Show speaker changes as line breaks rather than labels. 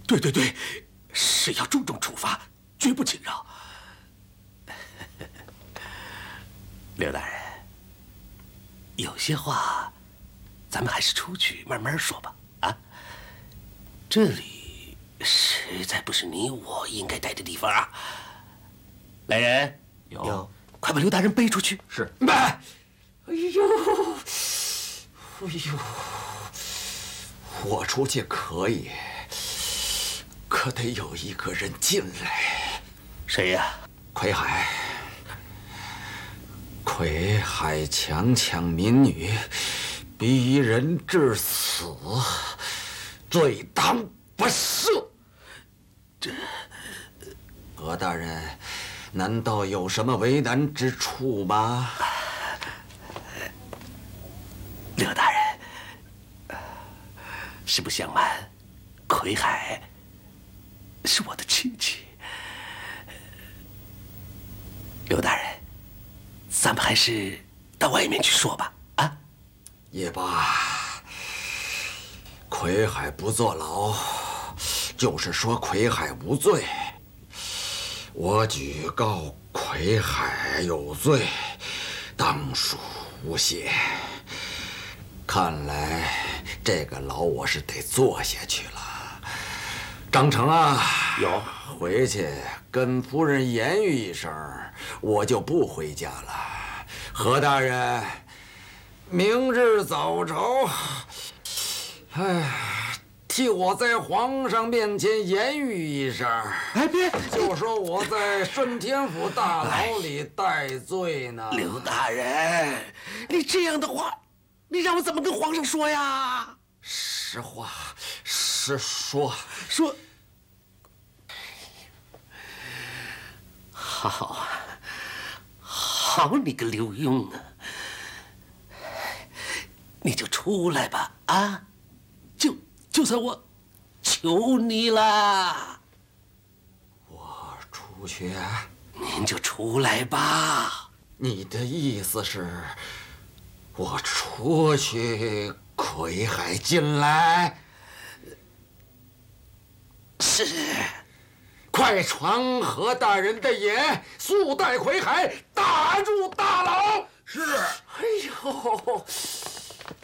对对对，是要重重处罚，绝不轻饶。刘大人，有些话，咱们还是出去慢慢说吧。啊，这里实在不是你我应该待的地方啊。来人，
有，
快把刘大人背出去。
是。
慢。
哎呦，我出去可以，可得有一个人进来。
谁呀？
魁海。魁海强抢民女，逼人致死，罪当不赦。
这，
何大人，难道有什么为难之处吗？
刘大人，实不相瞒，魁海是我的亲戚。刘大人，咱们还是到外面去说吧。啊，
也罢，魁海不坐牢，就是说魁海无罪。我举告魁海有罪，当属诬陷。看来这个牢我是得坐下去了。张成啊，
有，
回去跟夫人言语一声，我就不回家了。何大人，明日早朝，替我在皇上面前言语一声。
哎，别，
就说我在顺天府大牢里戴罪呢。
刘大人，你这样的话，你让我怎么跟皇上说呀？
实话实说。
说。好，好你个刘墉啊！你就出来吧，啊！就算我求你了。
我出去？
您就出来吧。
你的意思是，我出去，魁海进来？
是。
快传何大人的言，速带魁海打入大牢。
是。哎呦！